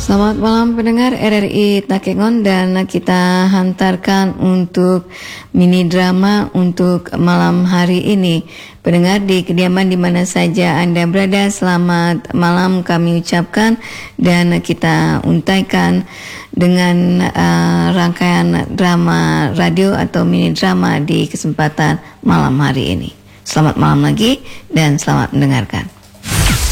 Selamat malam pendengar RRI Takengon, dan kita hantarkan untuk mini drama untuk malam hari ini. Pendengar di kediaman di mana saja Anda berada, selamat malam kami ucapkan, dan kita untaikan dengan rangkaian drama radio atau mini drama di kesempatan malam hari ini. Selamat malam lagi dan selamat mendengarkan.